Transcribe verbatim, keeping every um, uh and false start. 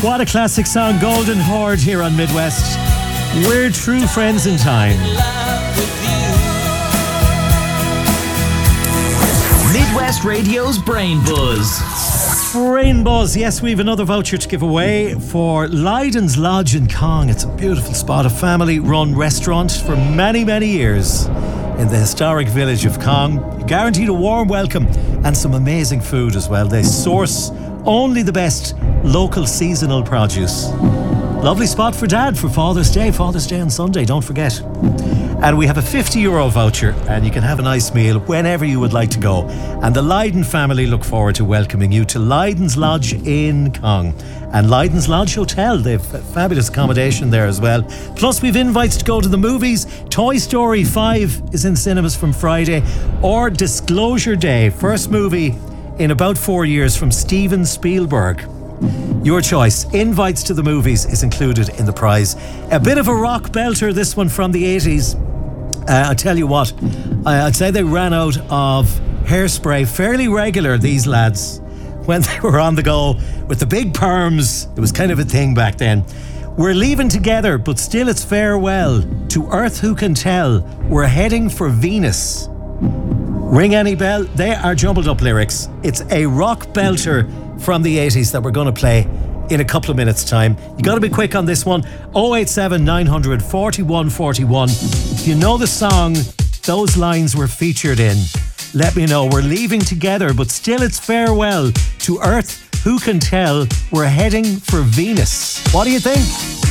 What a classic song, Golden Horde here on Midwest. We're true friends in time. Midwest Radio's Brain Buzz. Brain Buzz, yes, we have another voucher to give away for Lydon's Lodge in Cong. It's a beautiful spot, a family-run restaurant for many, many years in the historic village of Cong. Guaranteed a warm welcome and some amazing food as well. They source only the best local seasonal produce. Lovely spot for Dad for Father's Day. Father's Day on Sunday, don't forget. And we have a fifty euro voucher and you can have a nice meal whenever you would like to go. And the Lydon family look forward to welcoming you to Lydon's Lodge in Cong. And Lydon's Lodge Hotel, they've fabulous accommodation there as well. Plus we've invites to go to the movies. Toy Story five is in cinemas from Friday. Or Disclosure Day, first movie in about four years from Steven Spielberg. Your choice. Invites to the movies is included in the prize. A bit of a rock belter, this one from the eighties. Uh, I tell you what, I'd say they ran out of hairspray fairly regular, these lads, when they were on the go with the big perms. It was kind of a thing back then. We're leaving together, but still it's farewell. To Earth who can tell, we're heading for Venus. Ring any bell? They are jumbled up lyrics. It's a rock belter from the eighties that we're going to play in a couple of minutes time. You got to be quick on this one. oh eight seven nine hundred forty-one forty-one. If you know the song those lines were featured in, let me know. We're leaving together, but still it's farewell. To Earth who can tell, we're heading for Venus. What do you think?